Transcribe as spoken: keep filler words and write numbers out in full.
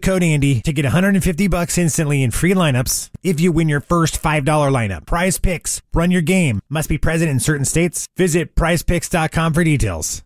code Andy to get one hundred fifty bucks instantly in free lineups if you win your first five dollar lineup. Prize Picks. Run your game. Must be present in certain states. Visit prize picks dot com for details.